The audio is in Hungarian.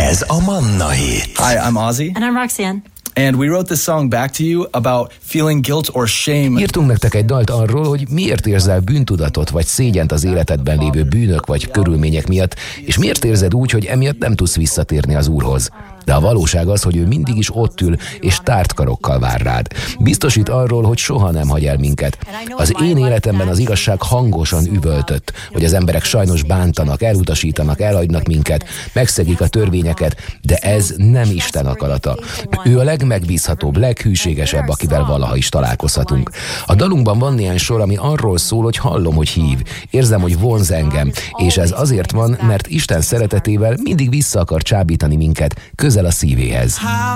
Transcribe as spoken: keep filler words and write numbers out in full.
Ez a Manna Hit. Hi, I'm Ozzy. And I'm Roxanne. And we wrote this song back to you about feeling guilt or shame. Írtunk nektek egy dalt arról, hogy miért érzel bűntudatot vagy szégyent az életedben lévő bűnök vagy körülmények miatt, és miért érzed úgy, hogy emiatt nem tudsz visszatérni az Úrhoz. De a valóság az, hogy ő mindig is ott ül, és tárt karokkal vár rád. Biztosít arról, hogy soha nem hagy el minket. Az én életemben az igazság hangosan üvöltött, hogy az emberek sajnos bántanak, elutasítanak, elhagynak minket, megszegik a törvényeket, de ez nem Isten akarata. Ő a legmegbízhatóbb, leghűségesebb, akivel valaha is találkozhatunk. A dalunkban van néhány sor, ami arról szól, hogy hallom, hogy hív, érzem, hogy vonz engem, és ez azért van, mert Isten szeretetével mindig vissza akar csábítani minket közel a szívéhez.